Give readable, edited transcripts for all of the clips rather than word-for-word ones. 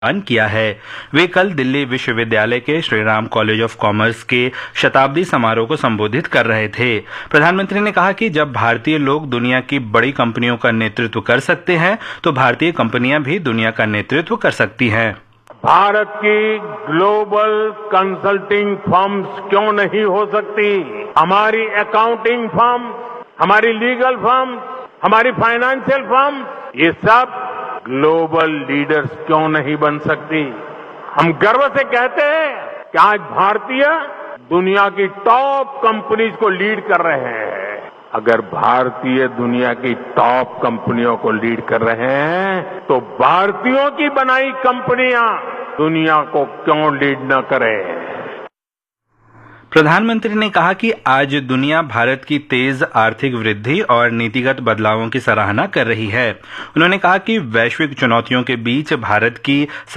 किया है। वे कल दिल्ली विश्वविद्यालय के श्रीराम कॉलेज ऑफ कॉमर्स के शताब्दी समारोह को संबोधित कर रहे थे। प्रधानमंत्री ने कहा कि जब भारतीय लोग दुनिया की बड़ी कंपनियों का नेतृत्व कर सकते हैं तो भारतीय कंपनियां भी दुनिया का नेतृत्व कर सकती हैं। भारत की ग्लोबल कंसल्टिंग फर्म्स क्यों नहीं हो सकती? हमारी अकाउंटिंग फर्म, हमारी लीगल फर्म, हमारी फाइनेंशियल फर्म, ये सब ग्लोबल लीडर्स क्यों नहीं बन सकती? हम गर्व से कहते हैं कि आज भारतीय दुनिया की टॉप कंपनीज को लीड कर रहे हैं। अगर भारतीय दुनिया की टॉप कंपनियों को लीड कर रहे हैं तो भारतीयों की बनाई कंपनियां दुनिया को क्यों लीड न करें? प्रधानमंत्री ने कहा कि आज दुनिया भारत की तेज आर्थिक वृद्धि और नीतिगत बदलावों की सराहना कर रही है। उन्होंने कहा कि वैश्विक चुनौतियों के बीच भारत की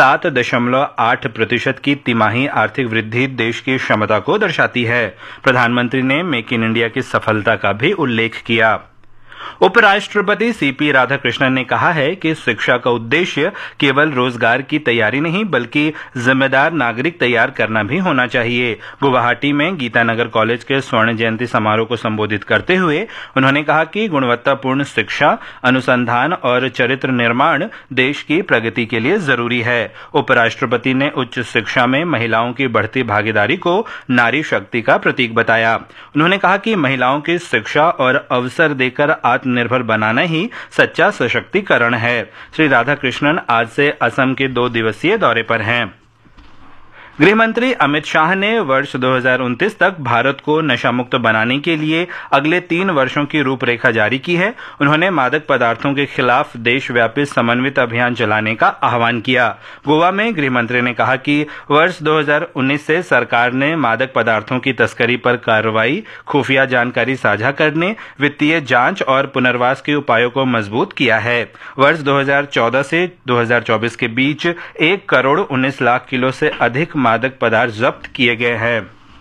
7.8% की तिमाही आर्थिक वृद्धि देश की क्षमता को दर्शाती है। प्रधानमंत्री ने मेक इन इंडिया की सफलता का भी उल्लेख किया। उपराष्ट्रपति सीपी राधाकृष्णन ने कहा है कि शिक्षा का उद्देश्य केवल रोजगार की तैयारी नहीं बल्कि जिम्मेदार नागरिक तैयार करना भी होना चाहिए। गुवाहाटी में गीतानगर कॉलेज के स्वर्ण जयंती समारोह को संबोधित करते हुए उन्होंने कहा कि गुणवत्तापूर्ण शिक्षा, अनुसंधान और चरित्र निर्माण देश की प्रगति के लिए जरूरी है। उपराष्ट्रपति ने उच्च शिक्षा में महिलाओं की बढ़ती भागीदारी को नारी शक्ति का प्रतीक बताया। उन्होंने कहा कि महिलाओं की शिक्षा और अवसर देकर आत्मनिर्भर बनाना ही सच्चा सशक्तिकरण है। श्री राधाकृष्णन आज से असम के 2 दिवसीय दौरे पर हैं। गृह मंत्री अमित शाह ने वर्ष 2029 तक भारत को नशा मुक्त बनाने के लिए अगले 3 वर्षों की रूपरेखा जारी की है। उन्होंने मादक पदार्थों के खिलाफ देशव्यापी समन्वित अभियान चलाने का आह्वान किया। गोवा में गृह मंत्री ने कहा कि वर्ष 2019 से सरकार ने मादक पदार्थों की तस्करी पर कार्रवाई, खुफिया जानकारी साझा करने, वित्तीय जांच और पुनर्वास के उपायों को मजबूत किया है। वर्ष 2014 से 2024 के बीच 1 करोड़ 19 लाख किलो से अधिक मादक पदार्थ जब्त किए गए हैं।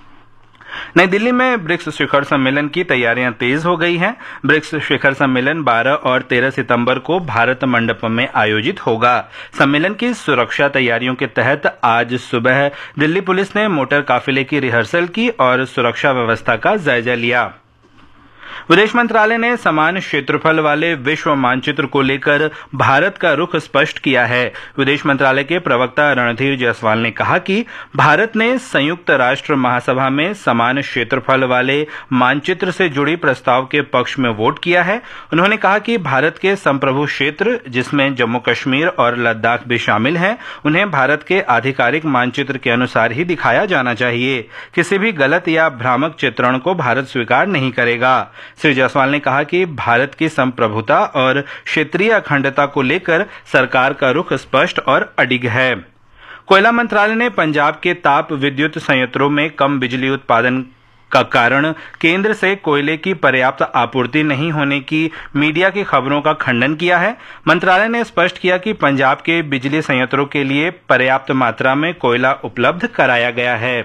नई दिल्ली में ब्रिक्स शिखर सम्मेलन की तैयारियां तेज हो गई हैं। ब्रिक्स शिखर सम्मेलन 12 और 13 सितंबर को भारत मंडपम में आयोजित होगा। सम्मेलन की सुरक्षा तैयारियों के तहत आज सुबह दिल्ली पुलिस ने मोटर काफिले की रिहर्सल की और सुरक्षा व्यवस्था का जायजा लिया। विदेश मंत्रालय ने समान क्षेत्रफल वाले विश्व मानचित्र को लेकर भारत का रुख स्पष्ट किया है। विदेश मंत्रालय के प्रवक्ता रणधीर जायसवाल ने कहा कि भारत ने संयुक्त राष्ट्र महासभा में समान क्षेत्रफल वाले मानचित्र से जुड़ी प्रस्ताव के पक्ष में वोट किया है। उन्होंने कहा कि भारत के संप्रभु क्षेत्र, जिसमें जम्मू कश्मीर और लद्दाख भी शामिल हैं, उन्हें भारत के आधिकारिक मानचित्र के अनुसार ही दिखाया जाना चाहिए। किसी भी गलत या भ्रामक चित्रण को भारत स्वीकार नहीं करेगा। श्री जायसवाल ने कहा कि भारत की संप्रभुता और क्षेत्रीय अखंडता को लेकर सरकार का रुख स्पष्ट और अडिग है। कोयला मंत्रालय ने पंजाब के ताप विद्युत संयंत्रों में कम बिजली उत्पादन का कारण केंद्र से कोयले की पर्याप्त आपूर्ति नहीं होने की मीडिया की खबरों का खंडन किया है। मंत्रालय ने स्पष्ट किया कि पंजाब के बिजली संयंत्रों के लिए पर्याप्त मात्रा में कोयला उपलब्ध कराया गया है।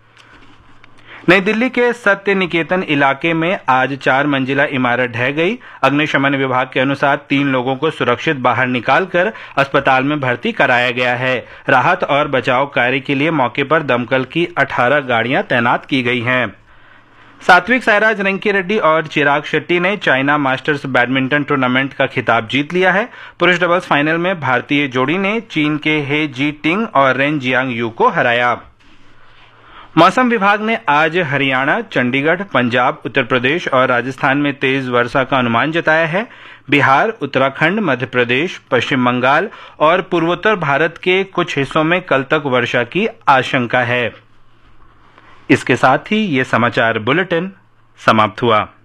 नई दिल्ली के सत्य निकेतन इलाके में आज 4 मंजिला इमारत ढह गई। अग्निशमन विभाग के अनुसार 3 लोगों को सुरक्षित बाहर निकालकर अस्पताल में भर्ती कराया गया है। राहत और बचाव कार्य के लिए मौके पर दमकल की 18 गाड़ियां तैनात की गई हैं। सात्विक साईराज रंकीरेड्डी और चिराग शेट्टी ने चाइना मास्टर्स बैडमिंटन टूर्नामेंट का खिताब जीत लिया है। पुरुष डबल्स फाइनल में भारतीय जोड़ी ने चीन के हे जी टिंग और रेन जियांग यू को हराया। मौसम विभाग ने आज हरियाणा, चंडीगढ़, पंजाब, उत्तर प्रदेश और राजस्थान में तेज वर्षा का अनुमान जताया है। बिहार, उत्तराखंड, मध्य प्रदेश, पश्चिम बंगाल और पूर्वोत्तर भारत के कुछ हिस्सों में कल तक वर्षा की आशंका है। इसके साथ ही ये समाचार बुलेटिन समाप्त हुआ।